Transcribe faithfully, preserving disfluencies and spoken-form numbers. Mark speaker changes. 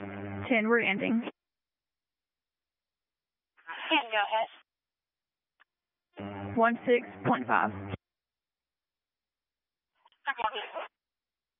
Speaker 1: ten, we're ending.
Speaker 2: ten, go ahead.
Speaker 1: One six point five.